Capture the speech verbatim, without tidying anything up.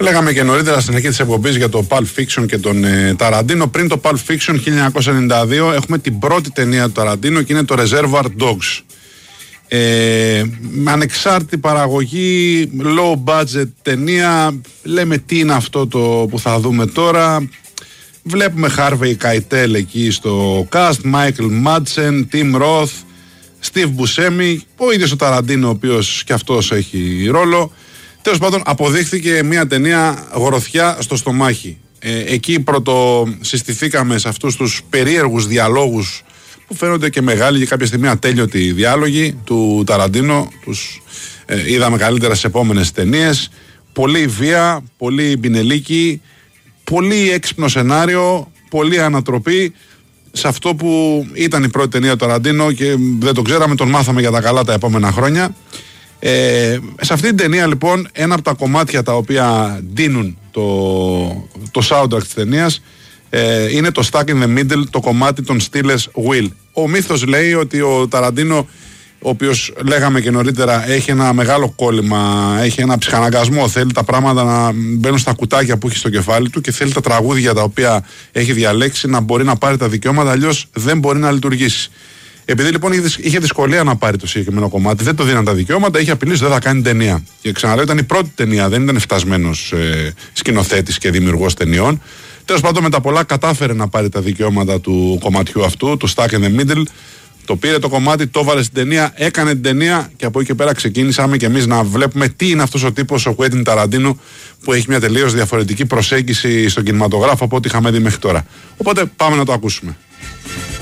Λέγαμε και νωρίτερα στην αρχή της εκπομπής για το Pulp Fiction και τον ε, Ταραντίνο. Πριν το Pulp Fiction χίλια εννιακόσια ενενήντα δύο έχουμε την πρώτη ταινία του Ταραντίνο και είναι το Reservoir Dogs. Ε, με ανεξάρτητη παραγωγή, low budget ταινία. Λέμε τι είναι αυτό το που θα δούμε τώρα. Βλέπουμε Harvey Keitel εκεί στο cast, Michael Madsen, Tim Roth, Steve Buscemi, ο ίδιος ο Ταραντίνο, ο οποίος και αυτός έχει ρόλο. Τέλος πάντων, αποδείχθηκε μια ταινία γροθιά στο στομάχι. Ε, εκεί πρώτο συστηθήκαμε σε αυτούς τους περίεργους διαλόγους που φαίνονται και μεγάλοι και κάποια στιγμή ατέλειωτοι διάλογοι του Ταραντίνο. Τους ε, είδαμε καλύτερα σε επόμενες ταινίες. Πολύ βία, πολύ μπινελίκι, πολύ έξυπνο σενάριο, πολύ ανατροπή σε αυτό που ήταν η πρώτη ταινία του Ταραντίνο και δεν το ξέραμε, τον μάθαμε για τα καλά τα επόμενα χρόνια. Ε, σε αυτή την ταινία λοιπόν ένα από τα κομμάτια τα οποία δίνουν το, το soundtrack της ταινίας ε, είναι το Stuck in the Middle, το κομμάτι των Steelers Will. Ο μύθος λέει ότι ο Ταραντίνο, ο οποίος λέγαμε και νωρίτερα έχει ένα μεγάλο κόλλημα, έχει ένα ψυχαναγκασμό, θέλει τα πράγματα να μπαίνουν στα κουτάκια που έχει στο κεφάλι του και θέλει τα τραγούδια τα οποία έχει διαλέξει να μπορεί να πάρει τα δικαιώματα, αλλιώς δεν μπορεί να λειτουργήσει. Επειδή λοιπόν είχε δυσκολία να πάρει το συγκεκριμένο κομμάτι, δεν το δίναν τα δικαιώματα, είχε απειλήσει ότι δεν θα κάνει ταινία. Και ξαναλέω, ήταν η πρώτη ταινία, δεν ήταν φτασμένος ε, σκηνοθέτης και δημιουργός ταινιών. Τέλος πάντων, με τα πολλά κατάφερε να πάρει τα δικαιώματα του κομματιού αυτού, του Stuck in the Middle. Το πήρε το κομμάτι, το έβαλε στην ταινία, έκανε την ταινία και από εκεί και πέρα ξεκίνησαμε και εμείς να βλέπουμε τι είναι αυτός ο τύπος, ο Quentin Tarantino, που έχει μια τελείως διαφορετική προσέγγιση στον κινηματογράφο από ό,τι είχαμε δει μέχρι τώρα. Οπότε πάμε να το ακούσουμε.